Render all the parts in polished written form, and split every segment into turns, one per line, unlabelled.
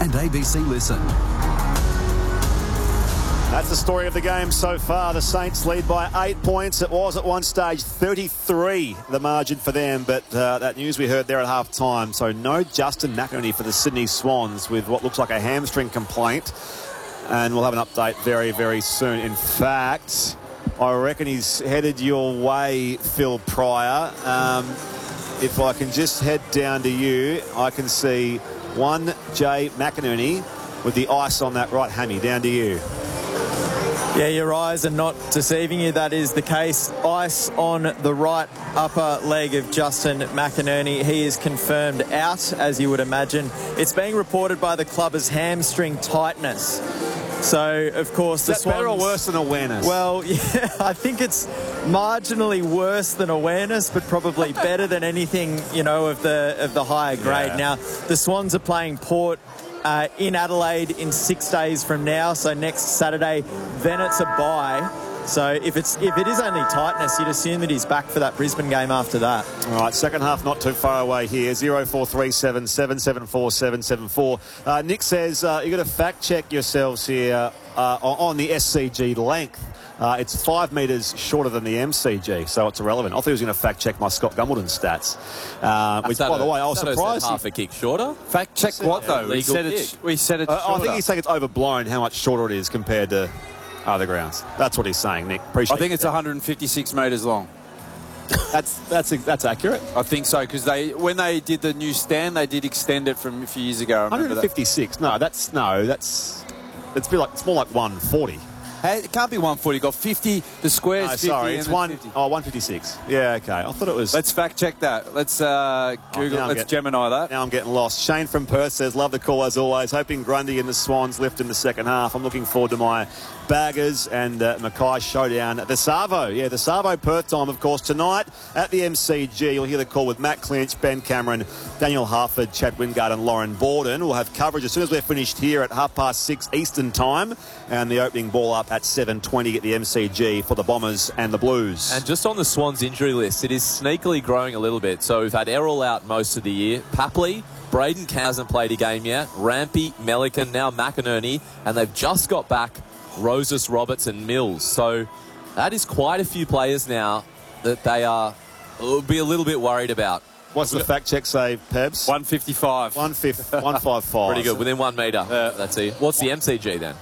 and ABC Listen.
That's the story of the game so far. The Saints lead by 8 points. It was at one stage 33, the margin for them. But that news we heard there at half-time. So no Justin McInerney for the Sydney Swans with what looks like a hamstring complaint. And we'll have an update very, very soon. In fact, I reckon he's headed your way, Phil Pryor. If I can just head down to you, I can see one Jay McInerney with the ice on that right hammy. Down to you.
Yeah, your eyes are not deceiving you. That is the case. Ice on the right upper leg of Justin McInerney. He is confirmed out, as you would imagine. It's being reported by the club as hamstring tightness. So, of course, the Swans... Is that
better or worse than awareness?
Well, yeah, I think it's marginally worse than awareness, but probably better than anything, you know, of the higher grade.
Yeah.
Now, the Swans are playing Port in Adelaide in 6 days from now, so next Saturday. Then it's a bye. So if it is only tightness, you'd assume that he's back for that Brisbane game after that.
All right, second half not too far away here. 0437 774 774. Nick says you've got to fact check yourselves here on the SCG length. It's 5 metres shorter than the MCG, so it's irrelevant. I thought he was going to fact check my Scott Gumbleton stats. Which, by the way, I was surprised.
Half a kick shorter.
Fact check what though? We said it's shorter.
I think he's saying it's overblown how much shorter it is compared to other grounds. That's what he's saying, Nick. Appreciate it.
I think it's 156 metres long.
That's accurate.
I think so, because when they did the new stand, they did extend it from a few years ago.
156. It's more like 140.
Hey, it can't be 140. You've got 50. The square's 50.
Sorry, it's 156. Yeah, okay. I thought it was.
Let's fact check that. Let's Google. Let's Gemini that.
Now I'm getting lost. Shane from Perth says, "Love the call as always. Hoping Grundy and the Swans lift in the second half. I'm looking forward to my Baggers and Mackay showdown at the Savo." Yeah, the Savo Perth time, of course, tonight at the MCG. You'll hear the call with Matt Clinch, Ben Cameron, Daniel Harford, Chad Wingard and Lauren Borden. We'll have coverage as soon as we're finished here at 6:30 Eastern time, and the opening ball up at 7:20 at the MCG for the Bombers and the Blues.
And just on the Swans injury list, it is sneakily growing a little bit. So we've had Errol out most of the year. Papley, Braden hasn't played a game yet. Rampy, Melican, now McInerney, and they've just got back Roses, Roberts and Mills. So that is quite a few players now that they will be a little bit worried about.
What's the fact check say, Pebs?
155.
155.
Pretty good, within 1 metre. That's it. What's the MCG then?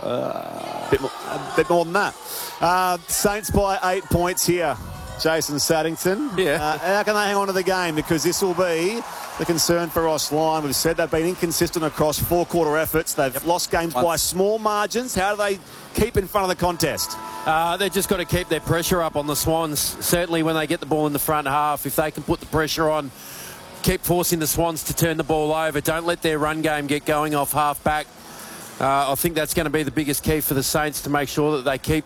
A bit more than that. Saints by 8 points here. Jason Saddington.
Yeah.
How can they hang on to the game? Because this will be the concern for Ross Lyon. We've said they've been inconsistent across four-quarter efforts. They've lost games by small margins. How do they keep in front of the contest?
They've just got to keep their pressure up on the Swans. Certainly when they get the ball in the front half, if they can put the pressure on, keep forcing the Swans to turn the ball over. Don't let their run game get going off half-back. I think that's going to be the biggest key for the Saints, to make sure that they keep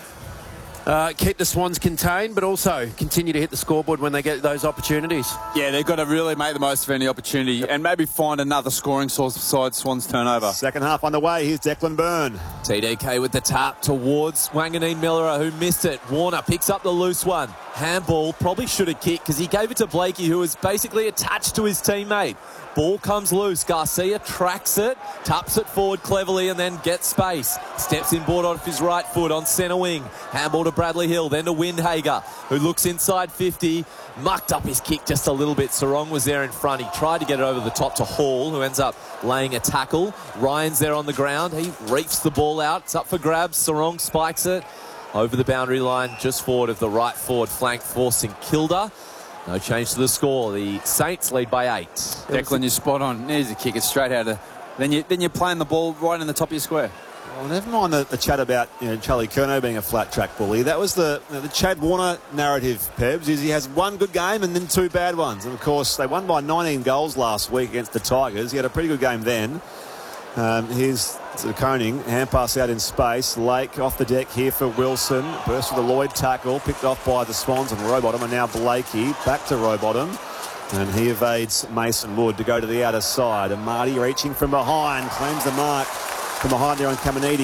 the Swans contained, but also continue to hit the scoreboard when they get those opportunities.
Yeah, they've got to really make the most of any opportunity and maybe find another scoring source besides Swans turnover.
Second half on the way. Here's Declan Byrne.
TDK with the tap towards Wanganeen Miller, who missed it. Warner picks up the loose one. Handball, probably should have kicked because he gave it to Blakey, who was basically attached to his teammate. Ball comes loose. Garcia tracks it, taps it forward cleverly and then gets space. Steps inboard off his right foot on centre wing. Handball to Bradley Hill, then to Windhager, who looks inside 50. Mucked up his kick just a little bit. Sarong was there in front. He tried to get it over the top to Hall, who ends up laying a tackle. Ryan's there on the ground. He reefs the ball out. It's up for grabs. Sarong spikes it over the boundary line, just forward of the right forward flank for St Kilda. No change to the score. The Saints lead by 8.
Declan, you're spot on. There's a kick. It's straight out of... Then you're playing the ball right in the top of your square.
Well, never mind the chat about Charlie Curnow being a flat track bully. That was the Chad Warner narrative, Pebs, is he has one good game and then 2 bad ones. And, of course, they won by 19 goals last week against the Tigers. He had a pretty good game then. Here's to Koning. Hand pass out in space. Lake off the deck here for Wilson. Burst with a Lloyd tackle. Picked off by the Swans and Rowbottom. And now Blakey back to Rowbottom. And he evades Mason Wood to go to the outer side. And Marty reaching from behind. Claims the mark from behind there on Caminiti.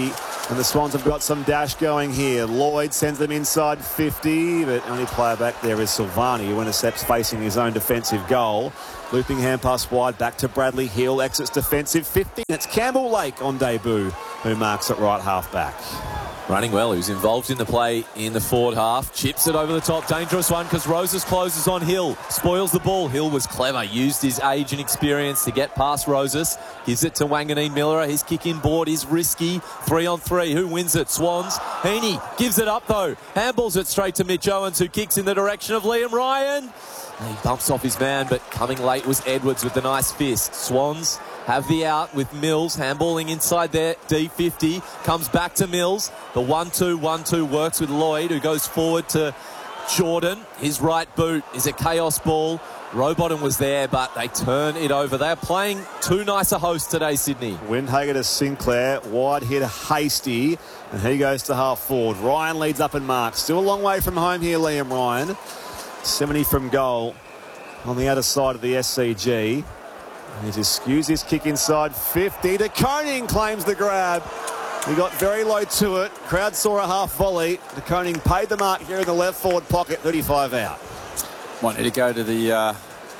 And the Swans have got some dash going here. Lloyd sends them inside 50, but only player back there is Silvani, who intercepts facing his own defensive goal. Looping hand pass wide back to Bradley Hill. Exits defensive 50. It's Campbell Lake on debut, who marks at right half back.
Running well, who's involved in the play in the forward half. Chips it over the top. Dangerous one because Roses closes on Hill. Spoils the ball. Hill was clever. Used his age and experience to get past Roses. Gives it to Wanganeen Miller. His kick in board is risky. 3-on-3. Who wins it? Swans. Heaney gives it up though. Handballs it straight to Mitch Owens, who kicks in the direction of Liam Ryan. He bumps off his man, but coming late was Edwards with the nice fist. Swans have the out with Mills, handballing inside there, D50, comes back to Mills. The 1-2-1-2 works with Lloyd, who goes forward to Jordan. His right boot is a chaos ball. Rowbottom was there, but they turn it over. They're playing too nice a host today, Sydney.
Windhager to Sinclair, wide hit Hasty, and he goes to half forward. Ryan leads up and marks. Still a long way from home here, Liam Ryan. 70 from goal on the other side of the SCG. He just skews his kick inside 50. De Koning claims the grab. He got very low to it. Crowd saw a half volley. De Koning paid the mark here in the left forward pocket. 35 out.
Might need to go to the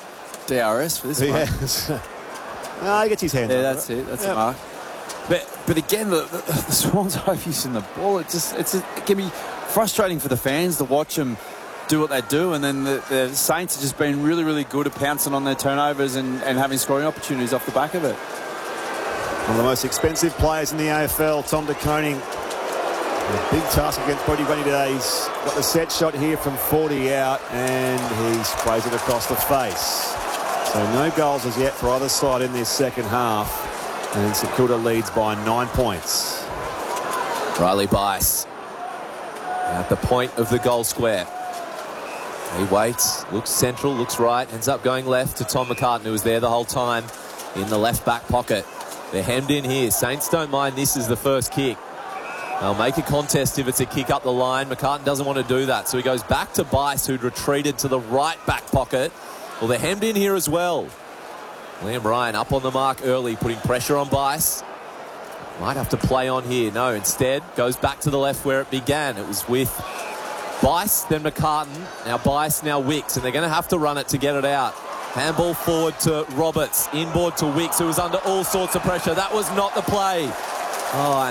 DRS for this one.
Yes. No, he gets his hand.
Yeah, that's it. That's the mark. But again, the Swans are using the ball. It can be frustrating for the fans to watch them do what they do, and then the Saints have just been really, really good at pouncing on their turnovers and having scoring opportunities off the back of it.
One of the most expensive players in the AFL, Tom De Koning. A big task against Brodie Grundy today. He's got the set shot here from 40 out, and he sprays it across the face. So no goals as yet for either side in this second half, and St Kilda leads by 9 points.
Riley Bice at the point of the goal square. He waits, looks central, looks right, ends up going left to Tom McCartan, who was there the whole time in the left back pocket. They're hemmed in here. Saints don't mind this is the first kick. They'll make a contest if it's a kick up the line. McCartan doesn't want to do that, so he goes back to Bice, who'd retreated to the right back pocket. Well, they're hemmed in here as well. Liam Ryan up on the mark early, putting pressure on Bice. Might have to play on here. No, instead goes back to the left where it began. It was with Bice, then McCartan, now Bice, now Wicks, and they're going to have to run it to get it out. Handball forward to Roberts, inboard to Wicks, who was under all sorts of pressure. That was not the play. Oh,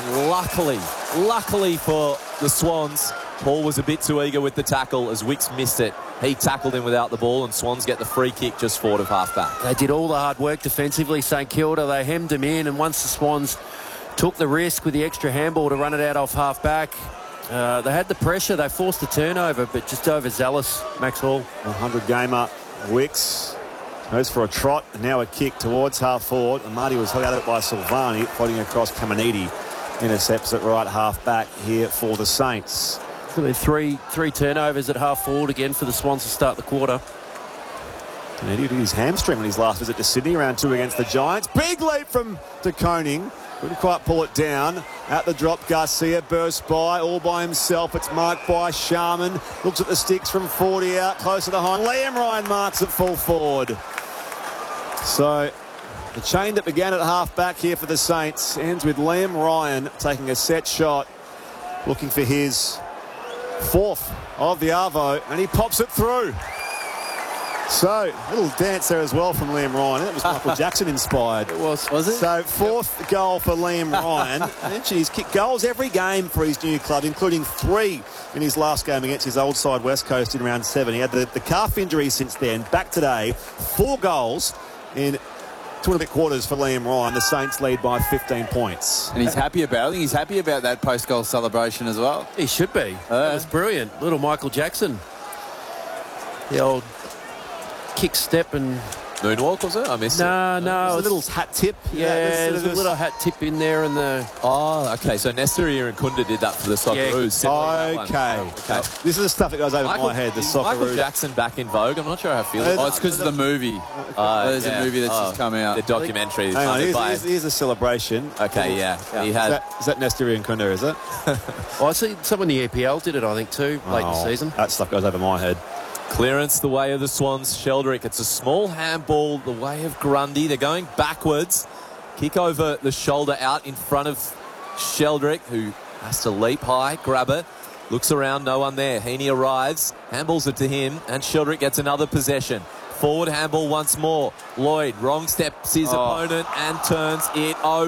and luckily for the Swans, Paul was a bit too eager with the tackle as Wicks missed it. He tackled him without the ball, and Swans get the free kick just forward of half-back.
They did all the hard work defensively, St Kilda. They hemmed him in, and once the Swans took the risk with the extra handball to run it out off half-back, they had the pressure. They forced the turnover, but just overzealous, Max Hall.
100-gamer Wicks goes for a trot, and now a kick towards half forward. And Marty was held out of it by Silvani, floating across Caminiti. Intercepts at right half back here for the Saints.
Three turnovers at half forward again for the Swans to start the quarter.
And he did his hamstring on his last visit to Sydney, round 2 against the Giants. Big leap from De Koning. Couldn't quite pull it down. At the drop, Garcia bursts by, all by himself. It's marked by Sharman. Looks at the sticks from 40 out, closer to home. Liam Ryan marks at full forward. So the chain that began at half back here for the Saints ends with Liam Ryan taking a set shot, looking for his 4th of the Arvo, and he pops it through. So, a little dance there as well from Liam Ryan. It was Michael Jackson inspired.
It was it?
So, 4th goal for Liam Ryan. Mentioned he's kicked goals every game for his new club, including 3 in his last game against his old side West Coast in round 7. He had the calf injury since then. Back today, 4 goals in 2 and a bit quarters for Liam Ryan. The Saints lead by 15 points.
And he's happy about it. I think he's happy about that post-goal celebration as well.
He should be. That was brilliant. Little Michael Jackson. The old kick step and
Moonwalk, was it? I missed
it.
There's
No.
a little hat tip.
Yeah, there's a little hat tip in there and the...
Oh, okay. So Nestaria and Kunda did that for the Socceroos.
Okay. This is the stuff that goes over my head, the Socceroos.
Michael Jackson back in vogue. I'm not sure how I feel.
Oh, it's because of the movie. There's a movie that's just come out.
The documentary.
Hang on, here's a celebration.
Okay, yeah. He had...
Is that Nestaria and Kunda, is it?
I see someone in the EPL did it, I think, too, late in the season.
That stuff goes over my head.
Clearance the way of the Swans. Sheldrick. It's a small handball the way of Grundy. They're going backwards. Kick over the shoulder out in front of Sheldrick, who Has to leap high, grab it. Looks around, no one there. Heaney arrives, handballs it to him, and Shildrick gets another possession. Forward handball once more. Lloyd, wrong steps his opponent and turns it over.